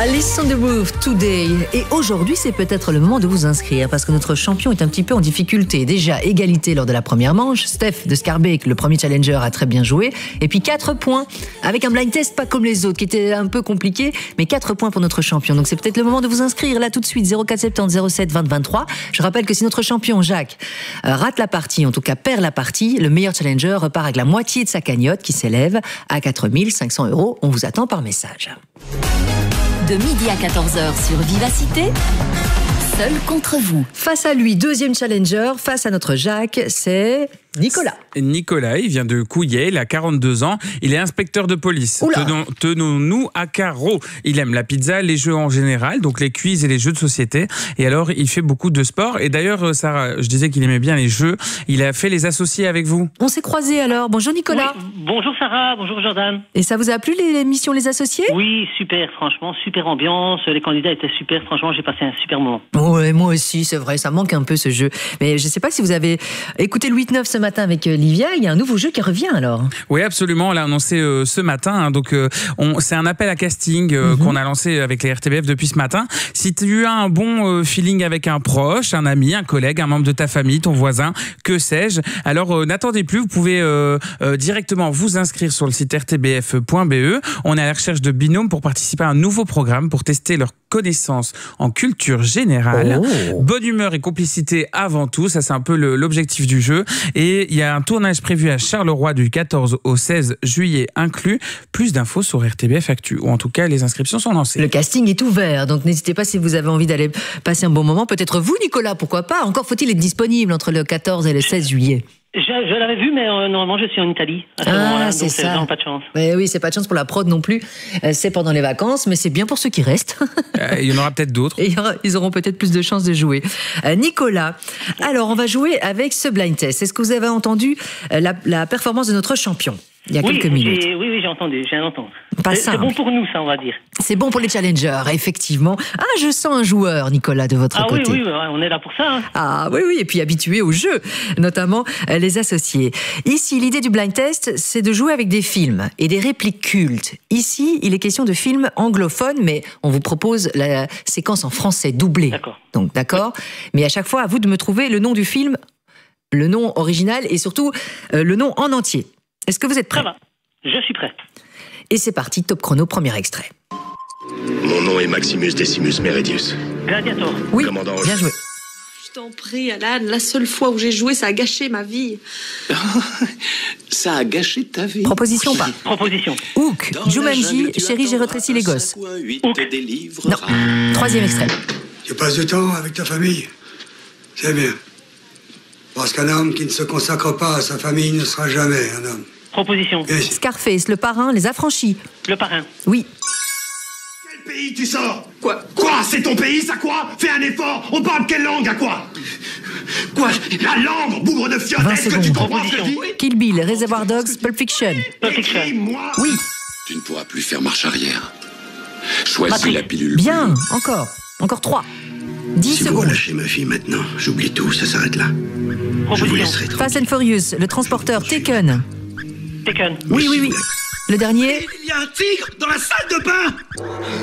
Alice on the Roof Today. Et aujourd'hui, c'est peut-être le moment de vous inscrire parce que notre champion est un petit peu en difficulté. Déjà, égalité lors de la première manche. Steph de Scarbeck, le premier challenger, a très bien joué. Et puis 4 points avec un blind test pas comme les autres qui était un peu compliqué, mais 4 points pour notre champion. Donc c'est peut-être le moment de vous inscrire là tout de suite. 0470 07 20 23. Je rappelle que si notre champion Jacques rate la partie, en tout cas perd la partie, le meilleur challenger repart avec la moitié de sa cagnotte qui s'élève à 4 500 €. On vous attend par message. De midi à 14h sur Vivacité, seul contre vous. Face à lui, deuxième challenger, face à notre Jacques, c'est Nicolas. Nicolas, il vient de Couillet, il a 42 ans, il est inspecteur de police. Tenons-nous à carreau. Il aime la pizza, les jeux en général, donc les quiz et les jeux de société. Et alors, il fait beaucoup de sport. Et d'ailleurs, Sarah, je disais qu'il aimait bien les jeux. Il a fait les associés avec vous. On s'est croisés alors. Bonjour Nicolas. Oui, bonjour Sarah, bonjour Jordan. Et ça vous a plu l'émission Les Associés ? Oui, super, franchement, super ambiance. Les candidats étaient super, franchement, j'ai passé un super moment. Ouais, moi aussi, c'est vrai, ça manque un peu ce jeu. Mais je ne sais pas si vous avez écouté le 8-9 ce matin avec Livia, il y a un nouveau jeu qui revient alors. Oui, absolument, on l'a annoncé ce matin. C'est un appel à casting qu'on a lancé avec les RTBF depuis ce matin. Si tu as un bon feeling avec un proche, un ami, un collègue, un membre de ta famille, ton voisin, que sais-je, alors n'attendez plus, vous pouvez directement vous inscrire sur le site rtbf.be. On est à la recherche de binômes pour participer à un nouveau programme pour tester leurs connaissances en culture générale. Bonne humeur et complicité avant tout, ça c'est un peu l'objectif du jeu. Et il y a un tournage prévu à Charleroi du 14 au 16 juillet inclus. Plus d'infos sur RTBF Actu, ou en tout cas les inscriptions sont lancées. Le casting est ouvert, donc n'hésitez pas si vous avez envie d'aller passer un bon moment. Peut-être vous Nicolas, pourquoi pas. Encore faut-il être disponible entre le 14 et le 16 juillet. Je l'avais vu, mais normalement je suis en Italie à ce moment-là, c'est donc ça. c'est vraiment pas de chance. Oui, c'est pas de chance pour la prod non plus. C'est pendant les vacances, mais c'est bien pour ceux qui restent. Il y en aura peut-être d'autres. Et ils auront peut-être plus de chances de jouer. Nicolas, alors on va jouer avec ce blind test. Est-ce que vous avez entendu la performance de notre champion il y a quelques minutes? Oui, j'ai entendu. C'est simple. bon pour nous, ça, on va dire. C'est bon pour les challengers, effectivement. Ah, je sens un joueur, Nicolas, de votre côté. Oui, on est là pour ça. Hein. Ah oui, et puis habitué au jeu, notamment les associés. Ici, l'idée du blind test, c'est de jouer avec des films et des répliques cultes. Ici, il est question de films anglophones, mais on vous propose la séquence en français doublée. D'accord. Donc, d'accord. Mais à chaque fois, à vous de me trouver le nom du film, le nom original et surtout le nom en entier. Est-ce que vous êtes prêts ? Ça va, je suis prêt. Et c'est parti, top chrono, premier extrait. Mon nom est Maximus Decimus Meridius. Gladiator. Oui, Commandant bien joué. Je t'en prie, Alan, la seule fois où j'ai joué, ça a gâché ma vie. Ça a gâché ta vie. Proposition ou pas ? Proposition. Hook, Jumanji, Chérie, j'ai rétréci les gosses. Non, troisième extrait. Tu passes du temps avec ta famille. C'est bien. Parce qu'un homme qui ne se consacre pas à sa famille ne sera jamais un homme. Proposition. Bien sûr. Scarface, Le Parrain, Les Affranchis. Le parrain. Oui. Quel pays tu sors? Quoi? Quoi? C'est ton pays, ça quoi? Fais un effort. On parle quelle langue, à quoi? Quoi? La langue, bougre de fiotte. 20 Est-ce que tu secondes. comprends ce que je dis? Kill Bill, Reservoir Dogs, Pulp Fiction. Pulp Fiction. Écris-moi. Oui. Tu ne pourras plus faire marche arrière. Choisis Matrix. la pilule. Bien, encore 3. 10 Si vous secondes. relâchez ma fille maintenant, j'oublie tout, ça s'arrête là. Je vous laisserai tranquille. Fast and Furious, Le Transporteur, Taken. Taken. Oui. Le dernier. Il y a un tigre dans la salle de bain.